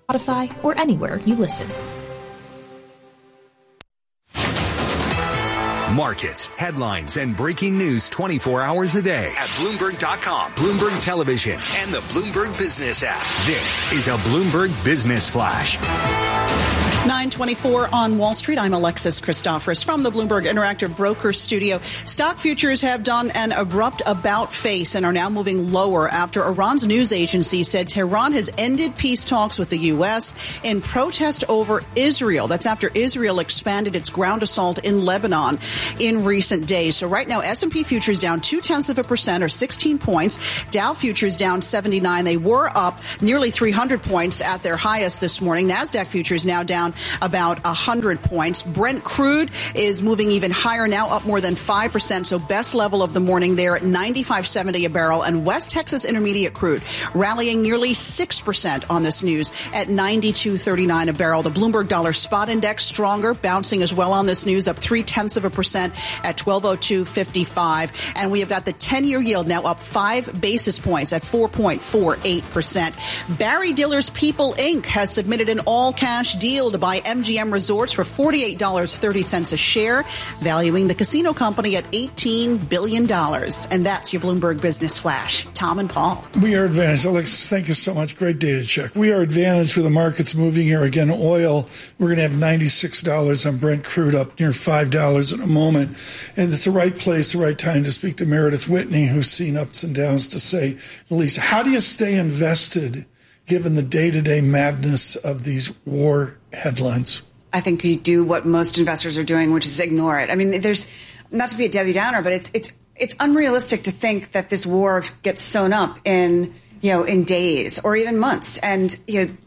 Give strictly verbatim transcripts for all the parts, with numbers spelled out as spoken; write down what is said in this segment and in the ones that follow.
Spotify, or anywhere you listen. Markets, headlines, and breaking news twenty-four hours a day at Bloomberg dot com, Bloomberg Television, and the Bloomberg Business app. This is a Bloomberg Business Flash. nine twenty-four on Wall Street. I'm Alexis Christoforous from the Bloomberg Interactive Broker Studio. Stock futures have done an abrupt about-face and are now moving lower after Iran's news agency said Tehran has ended peace talks with the U S in protest over Israel. That's after Israel expanded its ground assault in Lebanon in recent days. So right now, S and P futures down two-tenths of a percent or sixteen points. Dow futures down seventy-nine. They were up nearly three hundred points at their highest this morning. NASDAQ futures now down about one hundred points. Brent crude is moving even higher now, up more than five percent. So best level of the morning there at ninety-five seventy a barrel. And West Texas Intermediate crude rallying nearly six percent on this news at ninety-two thirty-nine a barrel. The Bloomberg Dollar Spot Index stronger, bouncing as well on this news, up three-tenths of a percent at twelve oh two fifty-five. And we have got the ten-year yield now up five basis points at four point four eight percent. Barry Diller's People, Incorporated has submitted an all-cash deal to buy M G M Resorts for forty-eight dollars and thirty cents a share, valuing the casino company at eighteen billion dollars. And that's your Bloomberg Business Flash. Tom and Paul. We are advantaged. Alexis, thank you so much. Great data check. We are advantaged with the markets moving here. Again, oil, we're going to have ninety-six dollars on Brent crude, up near five dollars in a moment. And it's the right place, the right time to speak to Meredith Whitney, who's seen ups and downs, to say, Lisa, how do you stay invested given the day-to-day madness of these war headlines? I think you do what most investors are doing, which is ignore it. I mean, there's, not to be a Debbie Downer, but it's it's it's unrealistic to think that this war gets sewn up in, you know, in days or even months. And, you know,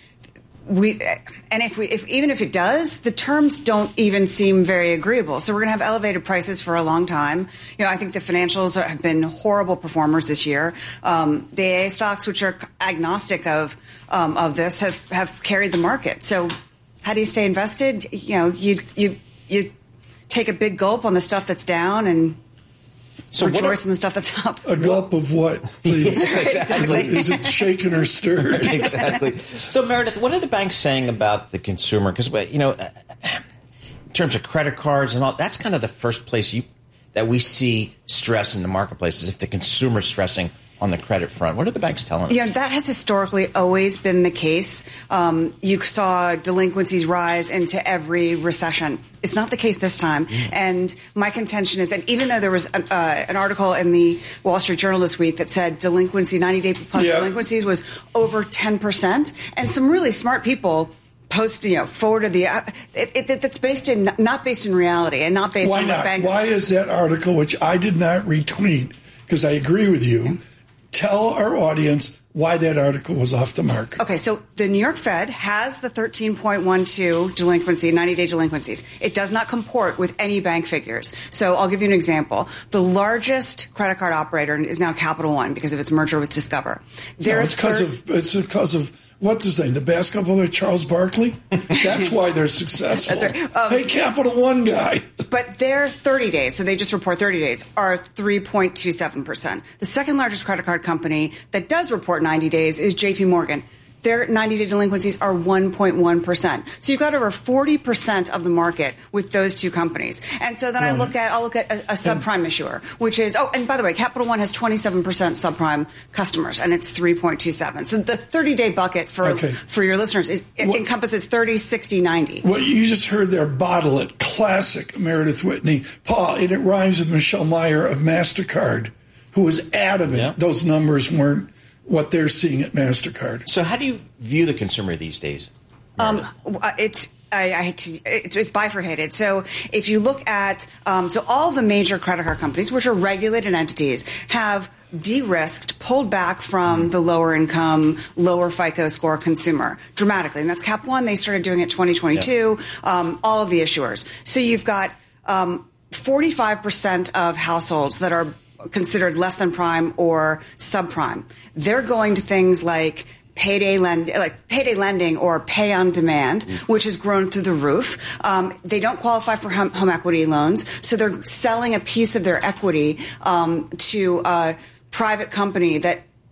we, and if we, if even if it does, the terms don't even seem very agreeable. So we're going to have elevated prices for a long time. You know, I think the financials have been horrible performers this year. Um, the A A stocks, which are agnostic of um, of this, have have carried the market. So how do you stay invested? You know, you you you take a big gulp on the stuff that's down and so rejoice in the stuff that's up. A gulp of what, please? Exactly. Is it, is it shaken or stirred? Exactly. So, Meredith, what are the banks saying about the consumer? Because, you know, in terms of credit cards and all, that's kind of the first place you that we see stress in the marketplace is if the consumer's stressing on the credit front. What are the banks telling us? Yeah, that has historically always been the case. Um, you saw delinquencies rise into every recession. It's not the case this time. Mm. And my contention is that even though there was an, uh, an article in the Wall Street Journal this week that said delinquency, ninety-day plus yeah. delinquencies was over ten percent, and some really smart people post, you know, forwarded the, uh, it, it, it's based in, not based in reality and not based Why on not? what banks. Why is that article, which I did not retweet, because I agree with you, tell our audience why that article was off the mark. Okay, so the New York Fed has the thirteen point one two delinquency, ninety-day delinquencies. It does not comport with any bank figures. So I'll give you an example. The largest credit card operator is now Capital One because of its merger with Discover. No, it's because thir- of it's because of what's his name? The basketball player Charles Barkley. That's why they're successful. That's right. Um, hey, Capital One guy. But their thirty days, so they just report thirty days, are three point two seven percent. The second largest credit card company that does report ninety days is J P Morgan. Their ninety-day delinquencies are one point one percent. So you've got over forty percent of the market with those two companies. And so then right. I look at, I'll look at a, a subprime issuer, which is, oh, and by the way, Capital One has twenty-seven percent subprime customers, and it's three point two seven. So the thirty-day bucket for okay. for your listeners is it what, encompasses thirty, sixty, ninety. What you just heard there, bottle it, classic Meredith Whitney. Paul, and it rhymes with Michelle Meyer of MasterCard, who was adamant yeah. those numbers weren't what they're seeing at MasterCard. So how do you view the consumer these days? Um, it's I, I to, it's, it's bifurcated. So if you look at um, so all the major credit card companies, which are regulated entities, have de-risked, pulled back from mm. the lower income, lower FICO score consumer dramatically. And that's Cap One. They started doing it twenty twenty-two, yeah. um, all of the issuers. So you've got um, forty-five percent of households that are considered less than prime or subprime. They're going to things like payday lend, like payday lending or pay on demand, mm. which has grown through the roof. Um, they don't qualify for home, home equity loans, so they're selling a piece of their equity um, to a private company that that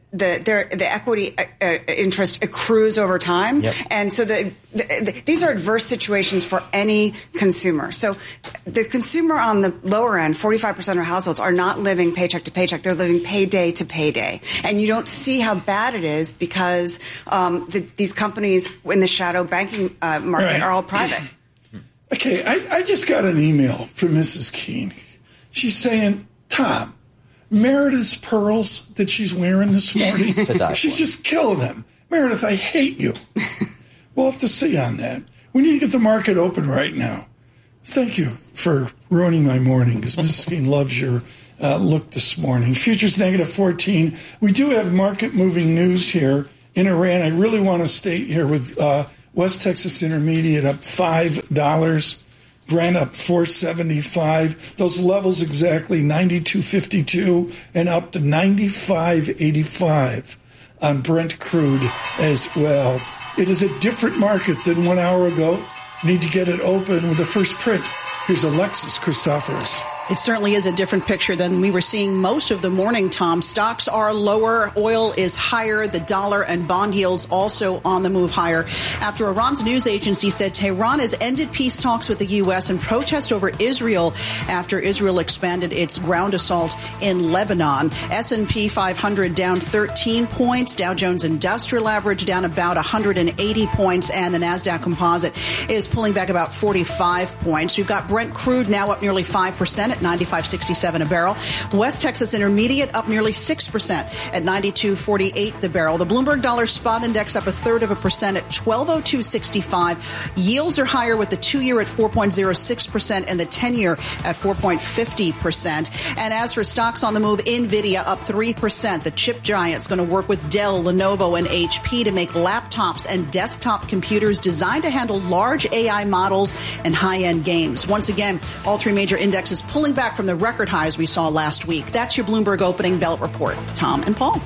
the their, the equity uh, interest accrues over time, yep. and so the, the, the these are adverse situations for any consumer. So the consumer on the lower end, forty-five percent of households are not living paycheck to paycheck; they're living payday to payday, and you don't see how bad it is because um, the, these companies in the shadow banking uh, market right. are all private. Okay, I, I just got an email from Missus Keene. She's saying, Tom, Meredith's pearls that she's wearing this morning, she's for. just killing them. Meredith, I hate you. We'll have to see on that. We need to get the market open right now. Thank you for ruining my morning, because Missus Keene loves your uh, look this morning. Futures negative fourteen. We do have market-moving news here in Iran. I really want to state here with uh, West Texas Intermediate up five dollars. Brent up four seventy-five. Those levels exactly ninety-two fifty-two and up to ninety-five eighty-five on Brent crude as well. It is a different market than one hour ago. Need to get it open with the first print. Here's Alexis Christoforous. It certainly is a different picture than we were seeing most of the morning, Tom. Stocks are lower. Oil is higher. The dollar and bond yields also on the move higher after Iran's news agency said Tehran has ended peace talks with the U S in protest over Israel after Israel expanded its ground assault in Lebanon. S and P five hundred down thirteen points. Dow Jones Industrial Average down about one hundred eighty points. And the NASDAQ Composite is pulling back about forty-five points. We've got Brent crude now up nearly five percent at ninety-five sixty-seven a barrel. West Texas Intermediate up nearly six percent at ninety-two forty-eight the barrel. The Bloomberg Dollar Spot Index up a third of a percent at twelve oh two sixty-five. Yields are higher with the two-year at four point oh six percent and the ten-year at four point five oh percent. And as for stocks on the move, NVIDIA up three percent. The chip giant's going to work with Dell, Lenovo, and H P to make laptops and desktop computers designed to handle large A I models and high-end games. Once again, all three major indexes pulling back from the record highs we saw last week. That's your Bloomberg Opening Bell Report. Tom and Paul.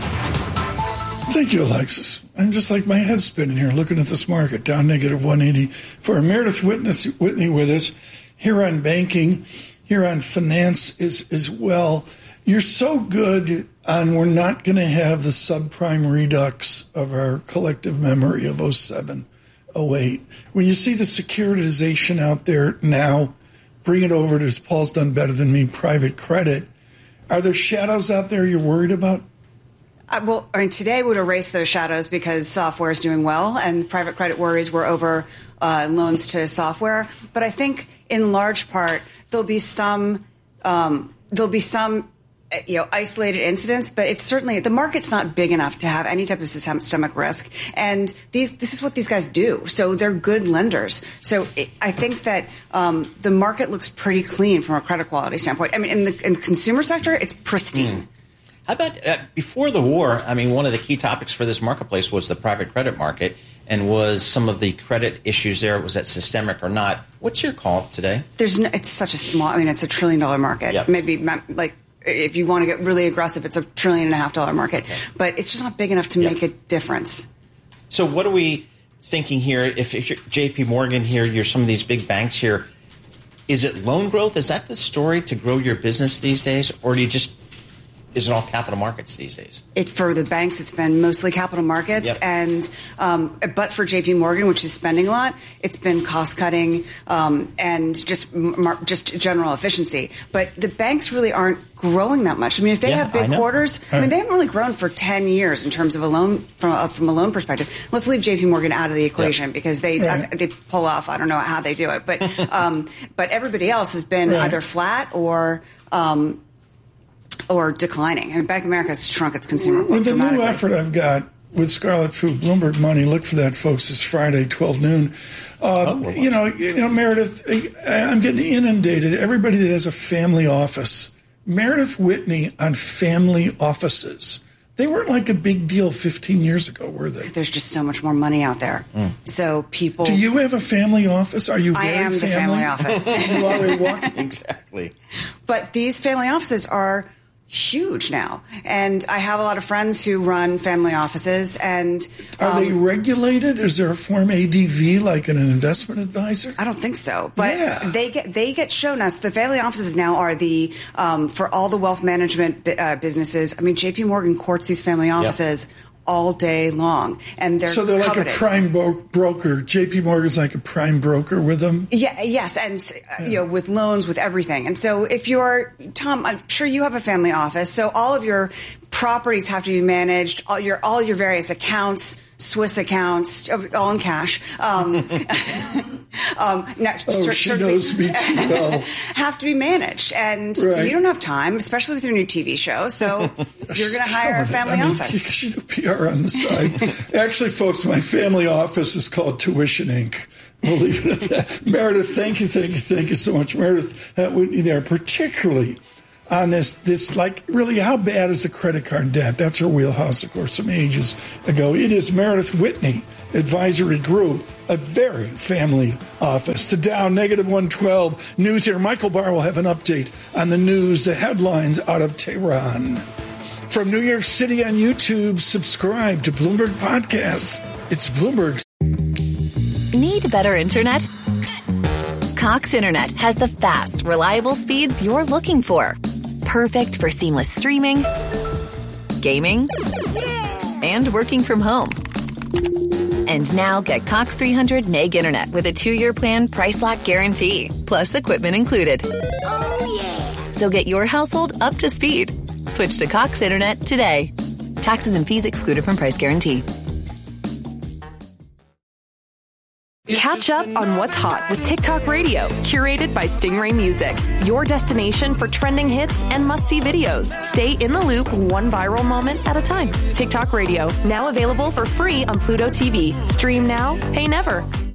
Thank you, Alexis. I'm just like my head's spinning here looking at this market, down negative one eighty. For Meredith Witness, Whitney with us here on banking, here on finance as, as well. You're so good on we're not going to have the subprime redux of our collective memory of oh seven, oh eight. When you see the securitization out there now, bring it over to, as Paul's done better than me, private credit. Are there shadows out there you're worried about? Uh, well, I mean, today would erase those shadows because software is doing well, and private credit worries were over uh, loans to software. But I think, in large part, there'll be some um, there'll be some you know isolated incidents, but it's certainly the market's not big enough to have any type of systemic risk. And these this is what these guys do, so they're good lenders. So it, I think that um, the market looks pretty clean from a credit quality standpoint. I mean, in the in consumer sector, it's pristine. Mm. How about uh, before the war? I mean, one of the key topics for this marketplace was the private credit market, and was some of the credit issues there, was that systemic or not? What's your call today? There's no, it's such a small. I mean, it's a trillion dollar market. Yep. Maybe like. If you want to get really aggressive, it's a trillion and a half dollar market, okay. But it's just not big enough to yep. make a difference. So what are we thinking here? If, if you're J P Morgan here, you're some of these big banks here, is it loan growth? Is that the story to grow your business these days? Or do you just, is it all capital markets these days? It, for the banks, it's been mostly capital markets. Yep. and um, But for J P Morgan, which is spending a lot, it's been cost cutting um, and just mar- just general efficiency. But the banks really aren't growing that much. I mean, if they yeah, have big quarters, I mean, they haven't really grown for ten years in terms of a loan from a, from a loan perspective. Let's leave J P Morgan out of the equation yep. because they right. uh, they pull off. I don't know how they do it, but um, but everybody else has been right. either flat or um, or declining. I mean, Bank of America has shrunk its consumer well, book the dramatically. New effort I've got with Scarlet Food, Bloomberg Money, look for that, folks. It's Friday, twelve noon. Uh, oh, you know, you know, Meredith, I'm getting inundated. Everybody that has a family office. Meredith Whitney on family offices. They weren't like a big deal fifteen years ago, were they? There's just so much more money out there. Mm. So people... Do you have a family office? Are you very I am family? the family office. You are a walk- Exactly. But these family offices are huge now. And I have a lot of friends who run family offices. And Are um, they regulated? Is there a Form A D V like an investment advisor? I don't think so, but Yeah. they get they get shown us. The family offices now are the um, for all the wealth management uh, businesses. I mean, J P Morgan courts these family offices all day long, and they're So they're coveted. like a prime bro- broker. J P Morgan's like a prime broker with them? Yeah, yes, and uh, you know, with loans, with everything. And so, if you're Tom, I'm sure you have a family office, so all of your properties have to be managed. All your all your various accounts, Swiss accounts, all in cash. Um, um, now, Oh, cer- she certainly knows me too well. have to be managed, and Right. you don't have time, especially with your new T V show. So you're going to hire a family I mean, office. You should do P R on the side. Actually, folks, my family office is called Tuition Incorporated. We'll leave it at that. Meredith, thank you, thank you, thank you so much. Meredith uh, Whitney there, particularly on this, this, like, really, how bad is the credit card debt? That's her wheelhouse, of course, some ages ago. It is Meredith Whitney Advisory Group, a very family office. The Dow, negative one twelve. News here. Michael Barr will have an update on the news, the headlines out of Tehran. From New York City on YouTube, subscribe to Bloomberg Podcasts. It's Bloomberg. Need better internet? Cox Internet has the fast, reliable speeds you're looking for. Perfect for seamless streaming, gaming, and working from home. And now get Cox three hundred meg internet with a two-year plan price lock guarantee, plus equipment included. Oh, yeah. So get your household up to speed. Switch to Cox Internet today. Taxes and fees excluded from price guarantee. Catch up on what's hot with TikTok Radio, curated by Stingray Music. Your destination for trending hits and must-see videos. Stay in the loop one viral moment at a time. TikTok Radio, now available for free on Pluto T V. Stream now, pay never.